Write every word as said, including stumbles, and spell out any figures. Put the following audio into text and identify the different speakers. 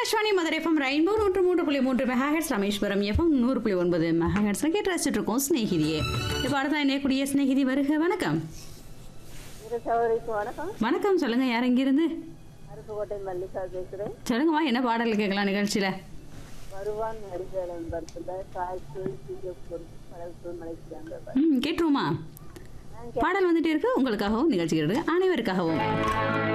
Speaker 1: Akashvani Madurai FM rainbow நூற்று மூன்று புள்ளி மூன்று மெகாஹெட்ஸ், ராமேஸ்வரம் எஃப்எம் நூறு புள்ளி ஒன்பது மெகாஹெட்ஸ்ல கேட்டு ரசிச்சுட்டு இருக்கோம் ஸ்நேகிதியே. இப்போ அடுத்த இணையக்கூடிய ஸ்நேகிதி வருக. வணக்கம்.
Speaker 2: வணக்கம்.
Speaker 1: வணக்கம், சொல்லுங்க, யார் எங்கிருந்து?
Speaker 2: அருப்புக்கோட்டை மல்லிகா பேசுறேன்.
Speaker 1: சொல்லுங்கம்மா, என்ன பாடல் கேட்கலாம் நிகழ்ச்சியில?
Speaker 2: வருவான் அடிவேலன் படத்துல காய்ச்சல் கடல் மலைக்கிறாங்க.
Speaker 1: ம் கேட்டுருமா? பாடல் வந்துட்டே இருக்கு உங்களுக்காகவும் நிகழ்ச்சி கேட்டு அனைவருக்காகவும்.